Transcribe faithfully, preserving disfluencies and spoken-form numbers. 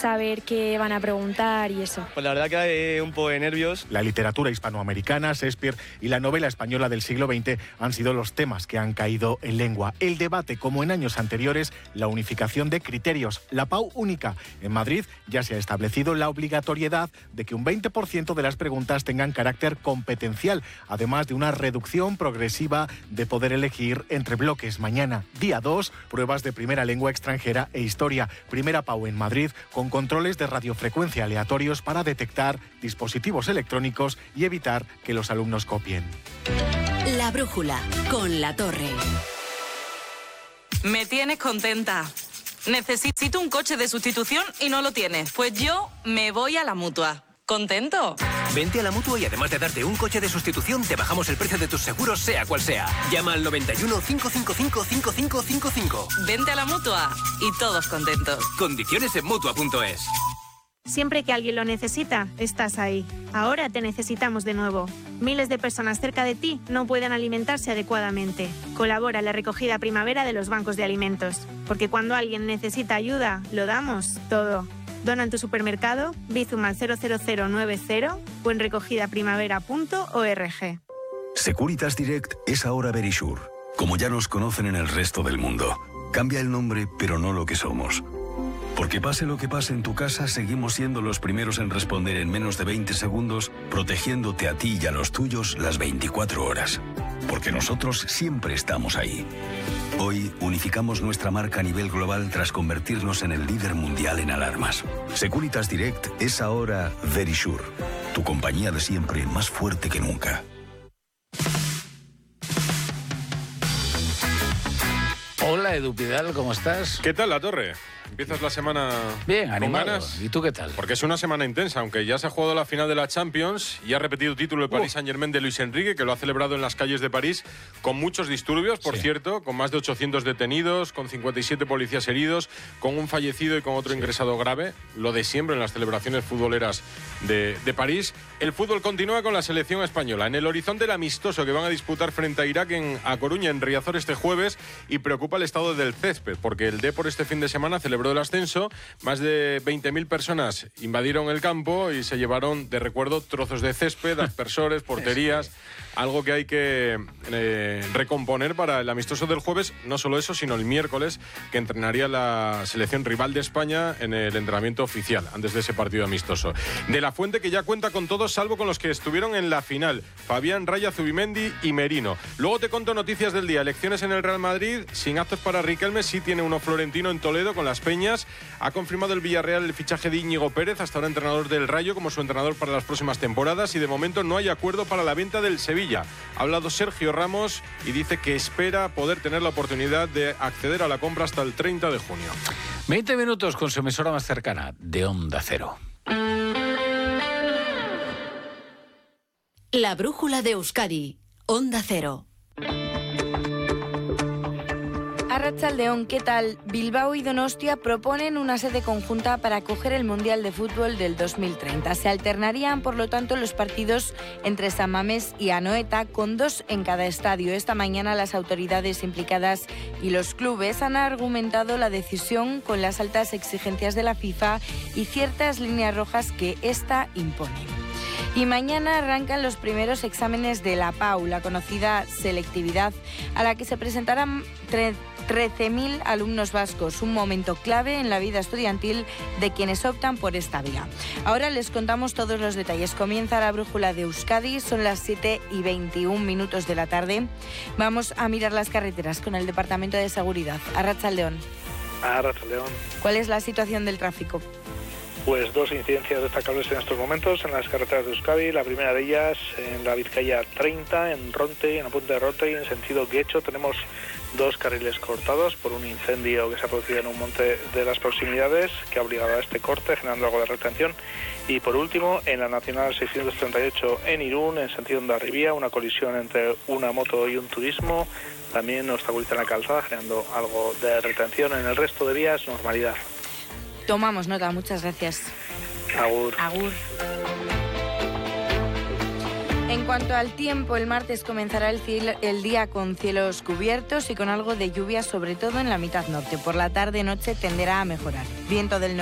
saber qué van a preguntar y eso. Pues la verdad que hay un poco de nervios. La literatura hispanoamericana, Shakespeare y la novela española del siglo veinte han sido los temas que han caído en lengua. El debate, como en años anteriores, la unificación de criterios, la P A U única. En Madrid ya se ha establecido la obligatoriedad de que un veinte por ciento de las preguntas tengan carácter competencial, además de una reducción progresiva de poder elegir entre bloques. Mañana, día dos, pruebas de primera lengua extranjera e historia. Primera P A U en Madrid, con controles de radiofrecuencia aleatorios para detectar dispositivos electrónicos y evitar que los alumnos copien. La brújula, con La Torre. Me tienes contenta. Necesito un coche de sustitución y no lo tienes. Pues yo me voy a la Mutua. ¿Contento? Vente a la Mutua y además de darte un coche de sustitución, te bajamos el precio de tus seguros, sea cual sea. Llama al noventa y uno, cinco cinco cinco, cinco cinco cinco cinco. Vente a la Mutua y todos contentos. Condiciones en Mutua punto es. Siempre que alguien lo necesita, estás ahí. Ahora te necesitamos de nuevo. Miles de personas cerca de ti no pueden alimentarse adecuadamente. Colabora en la recogida primavera de los bancos de alimentos. Porque cuando alguien necesita ayuda, lo damos todo. Dona en tu supermercado, Bizum al cero cero cero nueve cero o en recogida primavera punto org. Securitas Direct es ahora Verisure. Como ya nos conocen en el resto del mundo. Cambia el nombre, pero no lo que somos. Porque pase lo que pase en tu casa, seguimos siendo los primeros en responder en menos de veinte segundos, protegiéndote a ti y a los tuyos las veinticuatro horas. Porque nosotros siempre estamos ahí. Hoy unificamos nuestra marca a nivel global tras convertirnos en el líder mundial en alarmas. Securitas Direct es ahora Verisure, tu compañía de siempre más fuerte que nunca. Hola, Edu Pidal, ¿cómo estás? ¿Qué tal, La Torre? ¿Empiezas la semana bien, con animado. ganas? ¿Y tú qué tal? Porque es una semana intensa, aunque ya se ha jugado la final de la Champions y ha repetido título el Paris uh. Saint-Germain de Luis Enrique, que lo ha celebrado en las calles de París, con muchos disturbios, por sí. cierto, con más de ochocientos detenidos, con cincuenta y siete policías heridos, con un fallecido y con otro sí. ingresado grave, lo de siempre en las celebraciones futboleras de, de París. El fútbol continúa con la selección española. En el horizonte el amistoso que van a disputar frente a Irak en A Coruña, en Riazor, este jueves, y preocupa el estado del césped, porque el Depor este fin de semana celebró el ascenso. Más de veinte mil personas invadieron el campo y se llevaron de recuerdo trozos de césped, aspersores, porterías, algo que hay que eh, recomponer para el amistoso del jueves. No solo eso, sino el miércoles, que entrenaría la selección rival de España en el entrenamiento oficial, antes de ese partido amistoso. De la Fuente, que ya cuenta con todos, salvo con los que estuvieron en la final: Fabián, Raya, Zubimendi y Merino. Luego te conto noticias del día. Elecciones en el Real Madrid, sin actos para Riquelme, sí tiene uno florentino en Toledo con las Peñas. Ha confirmado el Villarreal el fichaje de Íñigo Pérez, hasta ahora entrenador del Rayo, como su entrenador para las próximas temporadas, y de momento no hay acuerdo para la venta del Sevilla. Ha hablado Sergio Ramos y dice que espera poder tener la oportunidad de acceder a la compra hasta el treinta de junio. veinte minutos con su emisora más cercana, de Onda Cero. La brújula de Euskadi, Onda Cero. Arratsaldeon, ¿qué tal? Bilbao y Donostia proponen una sede conjunta para acoger el Mundial de Fútbol del dos mil treinta. Se alternarían, por lo tanto, los partidos entre San Mamés y Anoeta, con dos en cada estadio. Esta mañana las autoridades implicadas y los clubes han argumentado la decisión con las altas exigencias de la FIFA y ciertas líneas rojas que ésta impone. Y mañana arrancan los primeros exámenes de la P A U, la conocida selectividad, a la que se presentarán trece mil alumnos vascos, un momento clave en la vida estudiantil de quienes optan por esta vía. Ahora les contamos todos los detalles. Comienza la brújula de Euskadi, son las siete y veintiún minutos de la tarde. Vamos a mirar las carreteras con el Departamento de Seguridad. Arratsaldeon. Arratsaldeon. ¿Cuál es la situación del tráfico? Pues dos incidencias destacables en estos momentos en las carreteras de Euskadi. La primera de ellas en la Vizcaya treinta, en Ronte, en la punta de Ronte, y en sentido Guecho tenemos dos carriles cortados por un incendio que se ha producido en un monte de las proximidades, que ha obligado a este corte, generando algo de retención. Y por último, en la Nacional seiscientos treinta y ocho en Irún, en sentido Hondarribia, una colisión entre una moto y un turismo también obstaculiza la calzada, generando algo de retención. En el resto de vías, normalidad. Tomamos nota, muchas gracias. Agur. Agur. En cuanto al tiempo, el martes comenzará el, cielo, el día con cielos cubiertos y con algo de lluvia, sobre todo en la mitad norte. Por la tarde-noche tenderá a mejorar. Viento del norte.